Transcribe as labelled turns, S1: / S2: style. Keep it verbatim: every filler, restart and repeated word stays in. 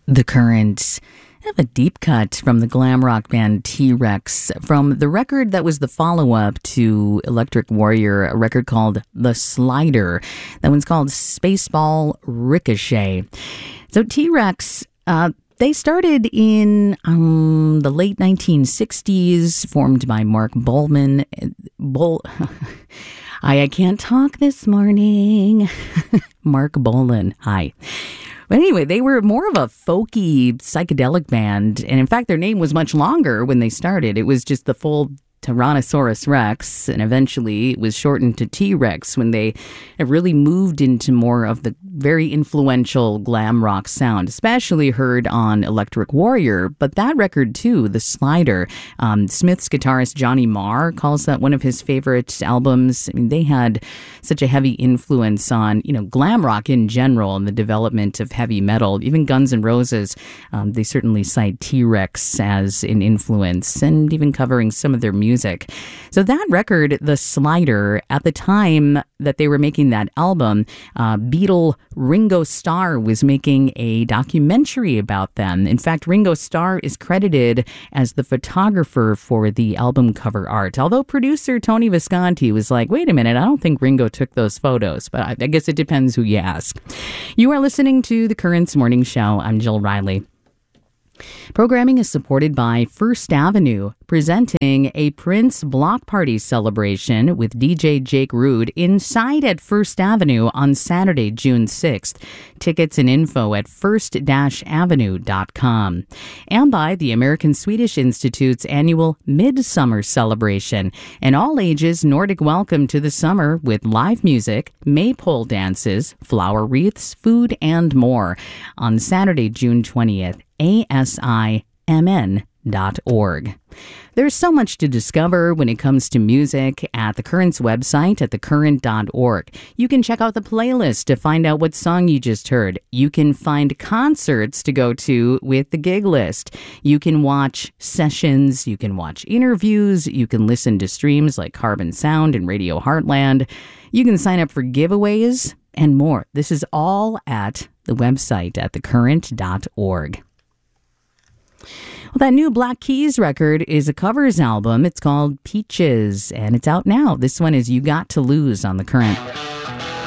S1: The Current. I have a deep cut from the glam rock band T-Rex from the record that was the follow-up to Electric Warrior, a record called The Slider. That one's called Spaceball Ricochet. So T-Rex, uh, they started in um, the late nineteen sixties, formed by Mark Bolan. Bol- I, I can't talk this morning. Mark Bolan. Hi. But anyway, they were more of a folky, psychedelic band. And in fact, their name was much longer when they started. It was just the full Tyrannosaurus Rex, and eventually it was shortened to T-Rex when they have really moved into more of the very influential glam rock sound, especially heard on Electric Warrior. But that record too, The Slider, um, Smith's guitarist Johnny Marr calls that one of his favorite albums. I mean, they had such a heavy influence on, you know, glam rock in general and the development of heavy metal. Even Guns N' Roses, um, they certainly cite T-Rex as an influence, and even covering some of their music. Music. So that record, The Slider, at the time that they were making that album, uh, Beatle Ringo Starr was making a documentary about them. In fact, Ringo Starr is credited as the photographer for the album cover art, although producer Tony Visconti was like, wait a minute, I don't think Ringo took those photos, but I, I guess it depends who you ask. You are listening to The Currents Morning Show. I'm Jill Riley. Programming is supported by First Avenue, presenting a Prince Block Party celebration with D J Jake Rude inside at First Avenue on Saturday, June sixth. Tickets and info at first avenue dot com. And by the American Swedish Institute's annual Midsummer celebration, an all-ages Nordic welcome to the summer with live music, maypole dances, flower wreaths, food, and more on Saturday, June twentieth. A S I M N dot org. There's so much to discover when it comes to music at The Current's website at the current dot org. You can check out the playlist to find out what song you just heard. You can find concerts to go to with the gig list. You can watch sessions. You can watch interviews. You can listen to streams like Carbon Sound and Radio Heartland. You can sign up for giveaways and more. This is all at the website at the current dot org. Well, that new Black Keys record is a covers album. It's called Peaches, and it's out now. This one is You Got to Lose on The Current.